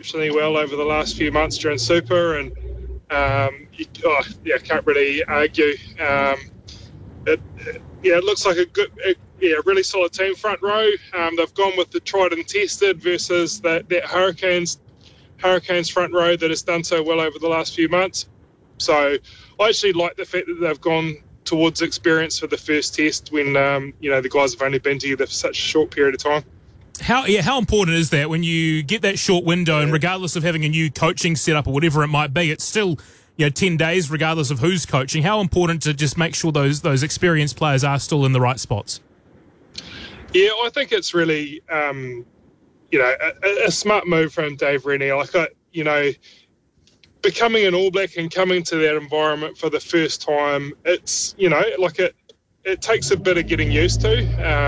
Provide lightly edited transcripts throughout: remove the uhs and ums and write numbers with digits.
exceptionally well over the last few months during Super, and can't really argue. It looks like a really solid team front row. They've gone with the tried and tested versus that Hurricanes front row that has done so well over the last few months. So I actually like the fact that they've gone towards experience for the first test when the guys have only been together for such a short period of time. How important is that when you get that short window, and regardless of having a new coaching setup or whatever it might be, it's still 10 days regardless of who's coaching. How important to just make sure those experienced players are still in the right spots? Yeah, I think it's really a smart move from Dave Rennie. Becoming an All Black and coming to that environment for the first time, it's it takes a bit of getting used to.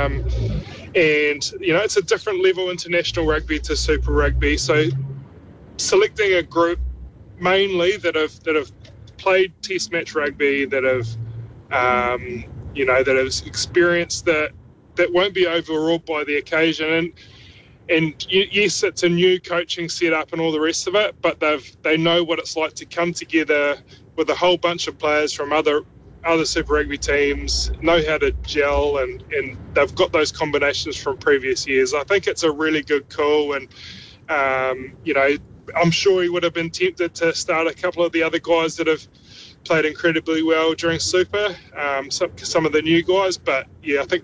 It's a different level international rugby to Super Rugby. So selecting a group mainly that have played Test match rugby, that have experienced that won't be overawed by the occasion. And yes, it's a new coaching setup and all the rest of it, but they know what it's like to come together with a whole bunch of players from other Super Rugby teams, know how to gel, and they've got those combinations from previous years. I think it's a really good call, and I'm sure he would have been tempted to start a couple of the other guys that have played incredibly well during Super, some of the new guys. But yeah, I think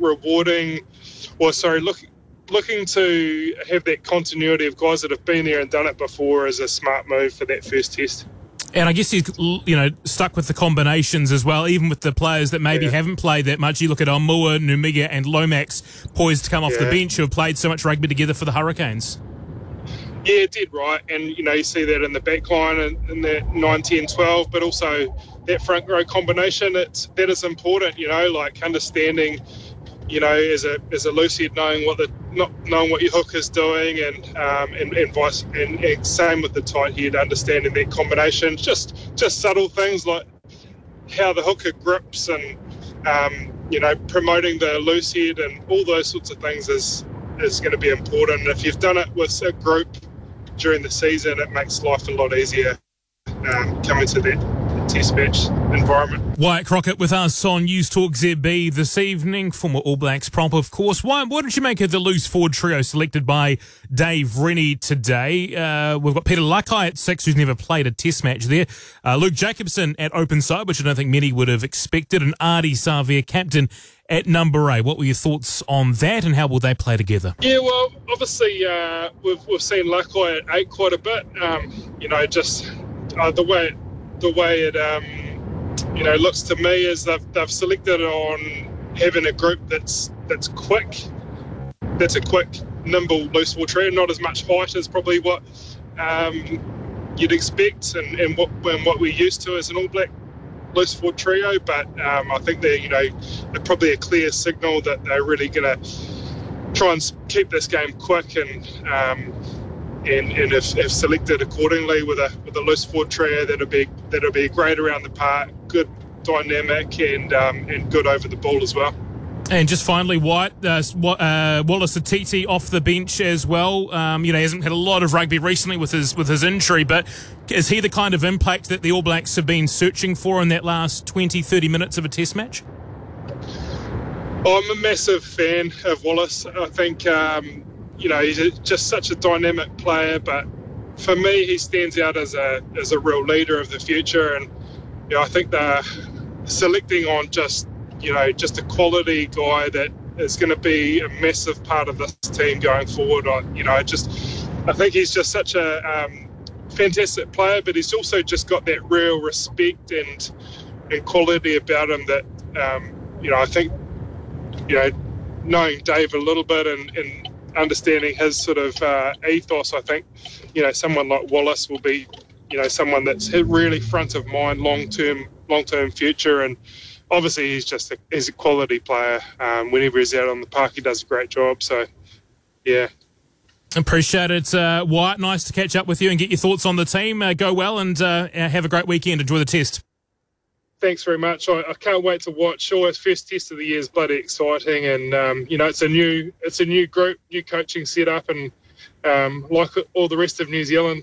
looking to have that continuity of guys that have been there and done it before is a smart move for that first test. And I guess he's, stuck with the combinations as well, even with the players that maybe haven't played that much. You look at Omua, Numiga and Lomax poised to come off the bench, who have played so much rugby together for the Hurricanes. Yeah, it did, right. And, you see that in the back line and in that 9, 10, 12, but also that front row combination, that is important, understanding, as a loose head, not knowing what your hook is doing, and same with the tight head, understanding that combination, just subtle things like how the hooker grips and promoting the loose head and all those sorts of things is going to be important. And if you've done it with a group during the season, it makes life a lot easier coming to that test match environment. Wyatt Crockett with us on News Talk ZB this evening, former All Blacks prop, of course. Wyatt, what did you make of the loose forward trio selected by Dave Rennie today? We've got Peter Lakai at 6, who's never played a test match there. Luke Jacobson at open side, which I don't think many would have expected, and Ardie Savea, captain, at number 8. What were your thoughts on that, and how will they play together? Yeah, well, obviously we've seen Lakai at 8 quite a bit. The way it looks to me is they've selected on having a group that's quick. That's a quick, nimble, loose ball trio. Not as much height as probably what you'd expect and what we're used to as an All Black loose forward trio. But I think they're probably a clear signal that they're really going to try and keep this game quick and if selected accordingly with a loose forward trio that'll be great around the park, good dynamic and good over the ball as well. And just finally, Wallace Atiti off the bench as well. He hasn't had a lot of rugby recently with his injury, but is he the kind of impact that the All Blacks have been searching for in that last 20, 30 minutes of a test match? I'm a massive fan of Wallace. I think he's just such a dynamic player, but for me, he stands out as a real leader of the future. And I think they're selecting on just a quality guy that is going to be a massive part of this team going forward. I think he's just such a fantastic player, but he's also just got that real respect and quality about him that I think knowing Dave a little bit and understanding his sort of ethos, I think someone like Wallace will be someone that's really front of mind long term future. And obviously he's a quality player. Whenever he's out on the park, he does a great job. So yeah, appreciate it, Wyatt. Nice to catch up with you and get your thoughts on the team. Go well and have a great weekend. Enjoy the test. Thanks very much. I can't wait to watch. Sure, his first test of the year is bloody exciting, and it's a new group, new coaching setup, and like all the rest of New Zealand,